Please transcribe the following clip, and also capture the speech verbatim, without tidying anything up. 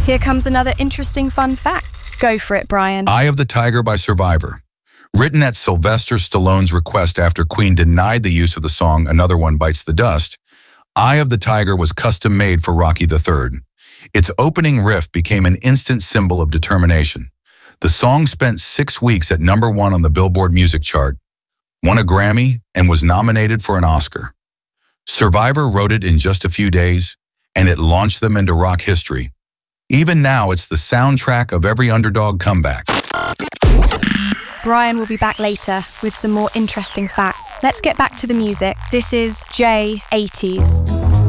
Here comes another interesting fun fact. Go for it, Brian. Eye of the Tiger by Survivor. Written at Sylvester Stallone's request after Queen denied the use of the song Another One Bites the Dust, Eye of the Tiger was custom-made for Rocky the Third. Its opening riff became an instant symbol of determination. The song spent six weeks at number one on the Billboard music chart, won a Grammy, and was nominated for an Oscar. Survivor wrote it in just a few days, and it launched them into rock history. Even now, it's the soundtrack of every underdog comeback. Brian will be back later with some more interesting facts. Let's get back to the music. This is J eighties.